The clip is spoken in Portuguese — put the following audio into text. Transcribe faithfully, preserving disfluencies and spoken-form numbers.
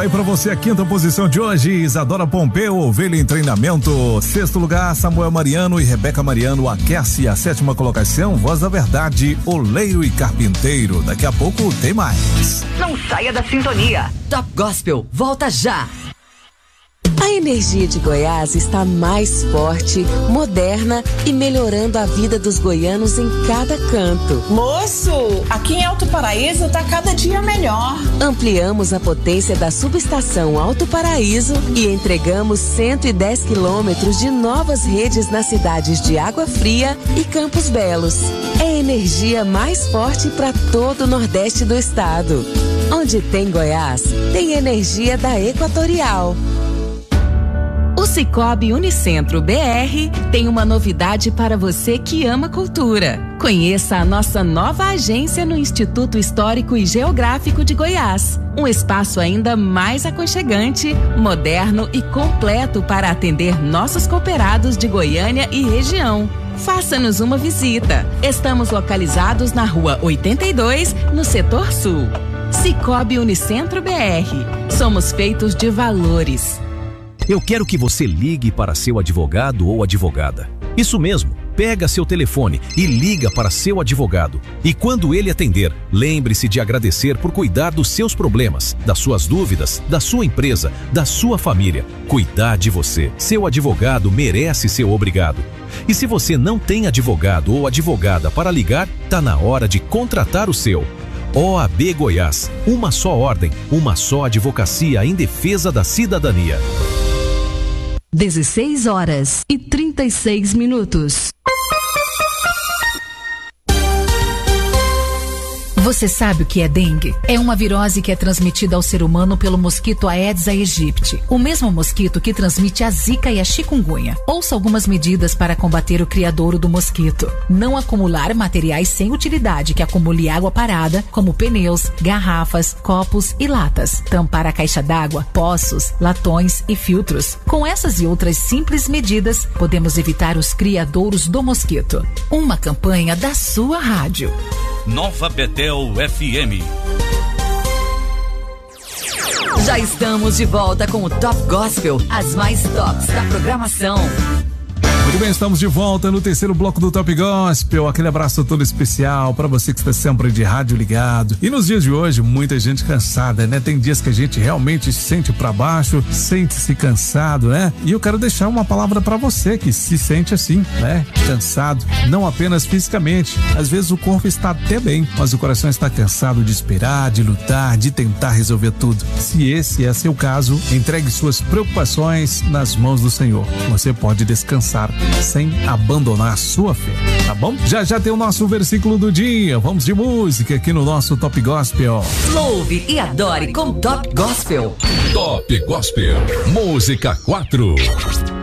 Tá aí pra você a quinta posição de hoje, Isadora Pompeu, Ovelha em Treinamento. Sexto lugar, Samuel Mariano e Rebeca Mariano, Aquece. A sétima colocação, Voz da Verdade, Oleiro e Carpinteiro. Daqui a pouco tem mais. Não saia da sintonia. Top Gospel, volta já. A energia de Goiás está mais forte, moderna e melhorando a vida dos goianos em cada canto. Moço, aqui em Alto Paraíso tá cada dia melhor. Ampliamos a potência da subestação Alto Paraíso e entregamos cento e dez quilômetros de novas redes nas cidades de Água Fria e Campos Belos. É a energia mais forte para todo o Nordeste do estado. Onde tem Goiás, tem energia da Equatorial. O Sicoob Unicentro B R tem uma novidade para você que ama cultura. Conheça a nossa nova agência no Instituto Histórico e Geográfico de Goiás. Um espaço ainda mais aconchegante, moderno e completo para atender nossos cooperados de Goiânia e região. Faça-nos uma visita. Estamos localizados na Rua oitenta e dois, no Setor Sul. Sicoob Unicentro B R. Somos feitos de valores. Eu quero que você ligue para seu advogado ou advogada. Isso mesmo, pega seu telefone e liga para seu advogado. E quando ele atender, lembre-se de agradecer por cuidar dos seus problemas, das suas dúvidas, da sua empresa, da sua família. Cuidar de você. Seu advogado merece ser obrigado. E se você não tem advogado ou advogada para ligar, tá na hora de contratar o seu. O A B Goiás, uma só ordem, uma só advocacia em defesa da cidadania. dezesseis horas e trinta e seis minutos. Você sabe o que é dengue? É uma virose que é transmitida ao ser humano pelo mosquito Aedes aegypti, o mesmo mosquito que transmite a zika e a chikungunya. Ouça algumas medidas para combater o criadouro do mosquito. Não acumular materiais sem utilidade que acumule água parada, como pneus, garrafas, copos e latas. Tampar a caixa d'água, poços, latões e filtros. Com essas e outras simples medidas, podemos evitar os criadouros do mosquito. Uma campanha da sua rádio. Nova Betel F M. Já estamos de volta com o Top Gospel, as mais tops da programação. Muito bem, estamos de volta no terceiro bloco do Top Gospel. Aquele abraço todo especial para você que está sempre de rádio ligado. E nos dias de hoje, muita gente cansada, né? Tem dias que a gente realmente se sente para baixo, sente-se cansado, né? E eu quero deixar uma palavra para você que se sente assim, né? Cansado, não apenas fisicamente. Às vezes o corpo está até bem, mas o coração está cansado de esperar, de lutar, de tentar resolver tudo. Se esse é seu caso, entregue suas preocupações nas mãos do Senhor. Você pode descansar sem abandonar sua fé, tá bom? Já já tem o nosso versículo do dia. Vamos de música aqui no nosso Top Gospel. Louve e adore com Top Gospel. Top Gospel, música quatro.